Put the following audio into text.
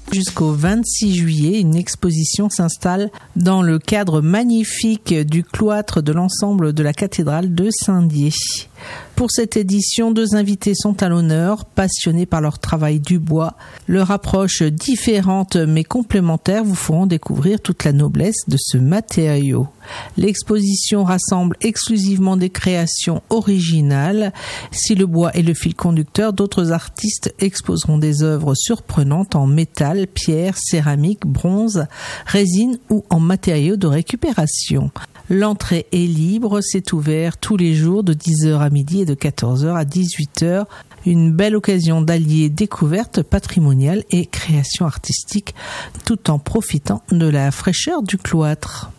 Jusqu'au 26 juillet, une exposition s'installe dans le cadre magnifique du cloître de l'ensemble de la cathédrale de Saint-Dié. Pour cette édition, 2 invités sont à l'honneur, passionnés par leur travail du bois. Leur approche différente mais complémentaire vous feront découvrir toute la noblesse de ce matériau. L'exposition rassemble exclusivement des créations originales. Si le bois est le fil conducteur, d'autres artistes exposeront des œuvres surprenantes en métal, pierre, céramique, bronze, résine ou en matériaux de récupération. L'entrée est libre, c'est ouvert tous les jours de 10h à midi et de 14h à 18h. Une belle occasion d'allier découverte patrimoniale et création artistique tout en profitant de la fraîcheur du cloître.